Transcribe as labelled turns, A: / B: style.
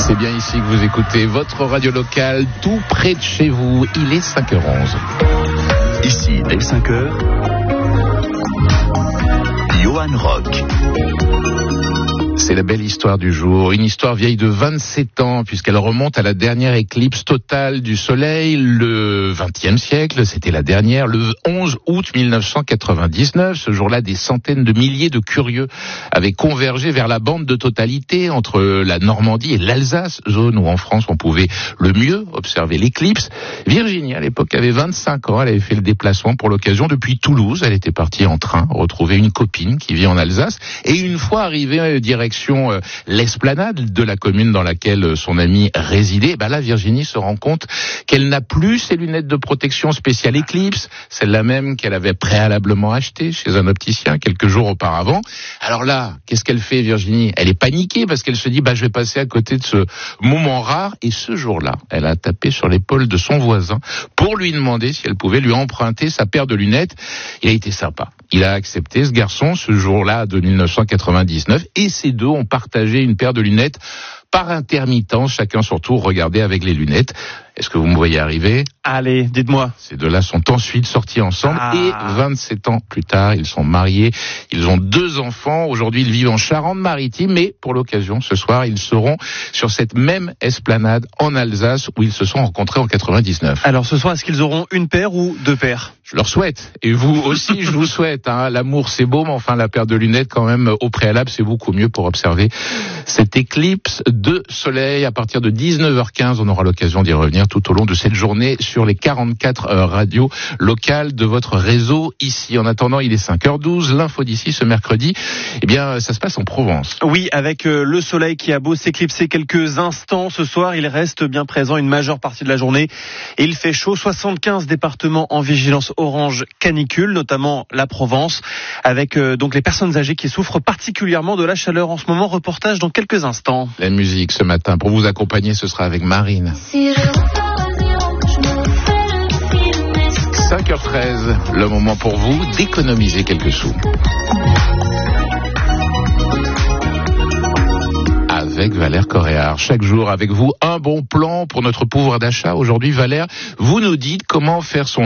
A: C'est bien ici que vous écoutez votre radio locale, tout près de chez vous. Il est 5h11.
B: Ici, dès 5h, Johan Rock.
A: C'est la belle histoire du jour, une histoire vieille de 27 ans, puisqu'elle remonte à la dernière éclipse totale du Soleil, le XXe siècle, c'était la dernière, le 11 août 1999. Ce jour-là, des centaines de milliers de curieux avaient convergé vers la bande de totalité entre la Normandie et l'Alsace, zone où en France on pouvait le mieux observer l'éclipse. Virginie, à l'époque, avait 25 ans, elle avait fait le déplacement pour l'occasion depuis Toulouse. Elle était partie en train retrouver une copine qui vit en Alsace, et une fois arrivée direction l'esplanade de la commune dans laquelle son amie résidait, là Virginie se rend compte qu'elle n'a plus ses lunettes de protection spéciale éclipse, celle-là même qu'elle avait préalablement achetée chez un opticien quelques jours auparavant. Alors là, qu'est-ce qu'elle fait Virginie? Elle est paniquée parce qu'elle se dit je vais passer à côté de ce moment rare, et ce jour-là, elle a tapé sur l'épaule de son voisin pour lui demander si elle pouvait lui emprunter sa paire de lunettes. Il a été sympa. Il a accepté, ce garçon, ce jour-là de 1999, et ces deux ont partagé une paire de lunettes par intermittence, chacun son tour regardait avec les lunettes. Est-ce que vous me voyez arriver?
C: Allez, dites-moi.
A: Ces deux-là sont ensuite sortis ensemble et 27 ans plus tard, ils sont mariés. Ils ont 2 enfants. Aujourd'hui, ils vivent en Charente-Maritime, mais pour l'occasion, ce soir, ils seront sur cette même esplanade en Alsace où ils se sont rencontrés en 99.
C: Alors ce soir, est-ce qu'ils auront une paire ou 2 paires?
A: Je leur souhaite. Et vous aussi, je vous souhaite. L'amour, c'est beau, mais enfin, la paire de lunettes, quand même, au préalable, c'est beaucoup mieux pour observer cette éclipse de soleil. À partir de 19h15, on aura l'occasion d'y revenir tout au long de cette journée sur les 44 radios locales de votre réseau ici. En attendant, il est 5h12. L'info d'ici ce mercredi, ça se passe en Provence.
C: Oui, avec le soleil qui a beau s'éclipser quelques instants ce soir, il reste bien présent une majeure partie de la journée. Et il fait chaud. 75 départements en vigilance orange canicule, notamment la Provence, avec donc les personnes âgées qui souffrent particulièrement de la chaleur en ce moment. Reportage dans quelques instants.
A: La musique ce matin, pour vous accompagner, ce sera avec Marine. 5h13, le moment pour vous d'économiser quelques sous. Avec Valère Coréard. Chaque jour avec vous, un bon plan pour notre pouvoir d'achat. Aujourd'hui, Valère, vous nous dites comment faire son